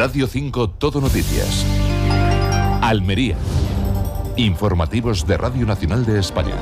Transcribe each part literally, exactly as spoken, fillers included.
Radio cinco Todo Noticias. Almería. Informativos de Radio Nacional de España.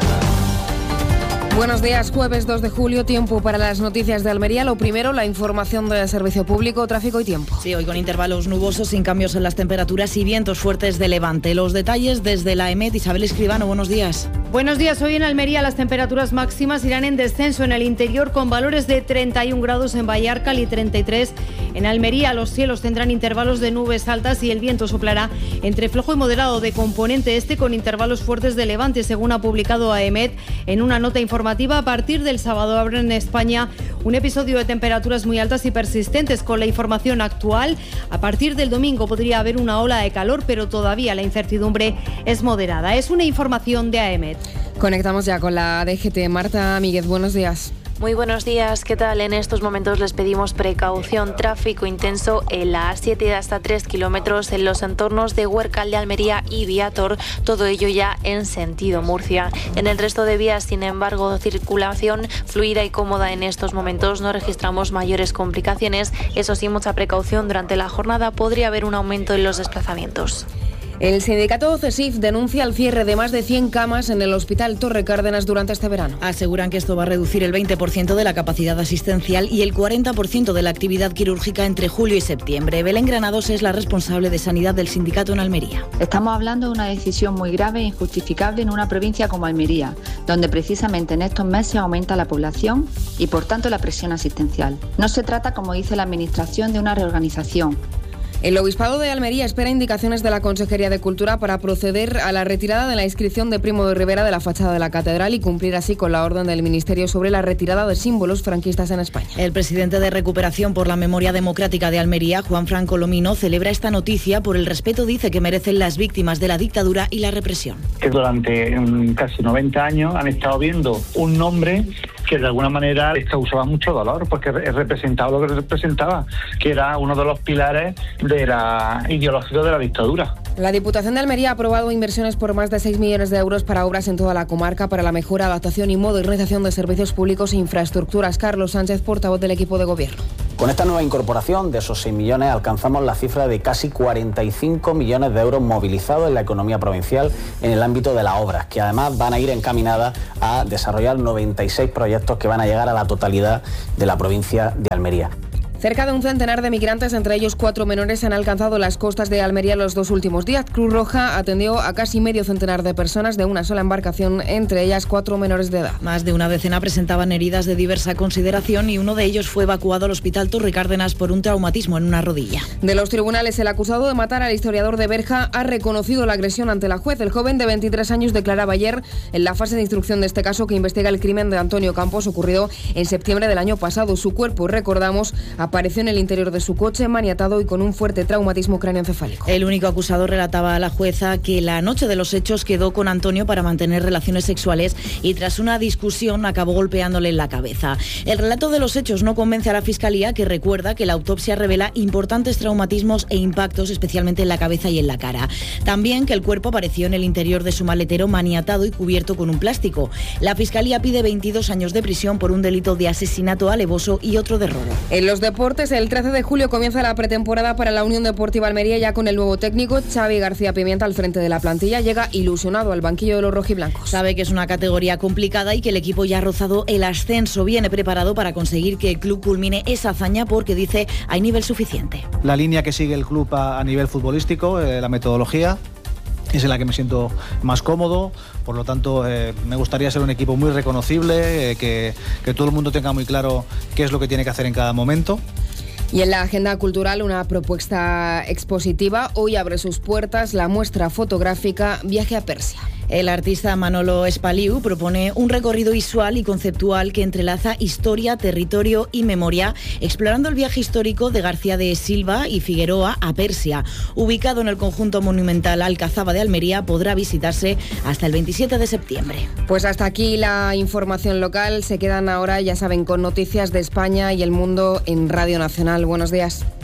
Buenos días, jueves dos de julio, tiempo para las noticias de Almería. Lo primero, la información de servicio público, tráfico y tiempo. Sí, hoy con intervalos nubosos, sin cambios en las temperaturas y vientos fuertes de levante. Los detalles desde la EMET. Isabel Escribano, buenos días. Buenos días, hoy en Almería las temperaturas máximas irán en descenso en el interior con valores de treinta y un grados en Vallarcal y treinta y tres en Almería. Los cielos tendrán intervalos de nubes altas y el viento soplará entre flojo y moderado de componente este con intervalos fuertes de levante, según ha publicado A E M E T en una nota informativa. A partir del sábado habrá en España un episodio de temperaturas muy altas y persistentes. Con la información actual, a partir del domingo podría haber una ola de calor, pero todavía la incertidumbre es moderada. Es una información de A E M E T. Conectamos ya con la D G T. Marta Míguez, buenos días. Muy buenos días, ¿qué tal? En estos momentos les pedimos precaución, tráfico intenso en la A siete de hasta tres kilómetros en los entornos de Huércal de Almería y Viator, todo ello ya en sentido Murcia. En el resto de vías, sin embargo, circulación fluida y cómoda en estos momentos, no registramos mayores complicaciones, eso sí, mucha precaución durante la jornada, podría haber un aumento en los desplazamientos. El sindicato CESIF denuncia el cierre de más de cien camas en el Hospital Torre Cárdenas durante este verano. Aseguran que esto va a reducir el veinte por ciento de la capacidad asistencial y el cuarenta por ciento de la actividad quirúrgica entre julio y septiembre. Belén Granados es la responsable de sanidad del sindicato en Almería. Estamos hablando de una decisión muy grave e injustificable en una provincia como Almería, donde precisamente en estos meses aumenta la población y por tanto la presión asistencial. No se trata, como dice la Administración, de una reorganización. El Obispado de Almería espera indicaciones de la Consejería de Cultura para proceder a la retirada de la inscripción de Primo de Rivera de la fachada de la catedral y cumplir así con la orden del Ministerio sobre la retirada de símbolos franquistas en España. El presidente de Recuperación por la Memoria Democrática de Almería, Juan Fran Colomino, celebra esta noticia por el respeto, dice, que merecen las víctimas de la dictadura y la represión. Que durante um, casi noventa años han estado viendo un nombre que de alguna manera les causaba mucho dolor, porque representaba lo que representaba, que era uno de los pilares de la ideología de la dictadura. La Diputación de Almería ha aprobado inversiones por más de seis millones de euros para obras en toda la comarca para la mejora, adaptación y modernización de servicios públicos e infraestructuras. Carlos Sánchez, portavoz del equipo de gobierno. Con esta nueva incorporación de esos seis millones alcanzamos la cifra de casi cuarenta y cinco millones de euros movilizados en la economía provincial en el ámbito de las obras, que además van a ir encaminadas a desarrollar noventa y seis proyectos que van a llegar a la totalidad de la provincia de Almería. Cerca de un centenar de migrantes, entre ellos cuatro menores, han alcanzado las costas de Almería los dos últimos días. Cruz Roja atendió a casi medio centenar de personas de una sola embarcación, entre ellas cuatro menores de edad. Más de una decena presentaban heridas de diversa consideración y uno de ellos fue evacuado al Hospital Torre Cárdenas por un traumatismo en una rodilla. De los tribunales, el acusado de matar al historiador de Berja ha reconocido la agresión ante la juez. El joven de veintitrés años declaraba ayer en la fase de instrucción de este caso que investiga el crimen de Antonio Campos ocurrido en septiembre del año pasado. Su cuerpo, recordamos, apareció en el interior de su coche maniatado y con un fuerte traumatismo cráneoencefálico. El único acusado relataba a la jueza que la noche de los hechos quedó con Antonio para mantener relaciones sexuales y tras una discusión acabó golpeándole en la cabeza. El relato de los hechos no convence a la Fiscalía, que recuerda que la autopsia revela importantes traumatismos e impactos, especialmente en la cabeza y en la cara. También que el cuerpo apareció en el interior de su maletero maniatado y cubierto con un plástico. La Fiscalía pide veintidós años de prisión por un delito de asesinato alevoso y otro de robo. En los deportes, el trece de julio comienza la pretemporada para la Unión Deportiva Almería, ya con el nuevo técnico Xavi García Pimienta al frente de la plantilla. Llega ilusionado al banquillo de los rojiblancos. Sabe que es una categoría complicada y que el equipo ya ha rozado el ascenso. Viene preparado para conseguir que el club culmine esa hazaña porque, dice, hay nivel suficiente. La línea que sigue el club a, a nivel futbolístico, eh, la metodología, es en la que me siento más cómodo, por lo tanto eh, me gustaría ser un equipo muy reconocible, eh, que, que todo el mundo tenga muy claro qué es lo que tiene que hacer en cada momento. Y en la agenda cultural, una propuesta expositiva. Hoy abre sus puertas la muestra fotográfica Viaje a Persia. El artista Manolo Espaliu propone un recorrido visual y conceptual que entrelaza historia, territorio y memoria, explorando el viaje histórico de García de Silva y Figueroa a Persia. Ubicado en el conjunto monumental Alcazaba de Almería, podrá visitarse hasta el veintisiete de septiembre. Pues hasta aquí la información local. Se quedan ahora, ya saben, con noticias de España y el mundo en Radio Nacional. Buenos días.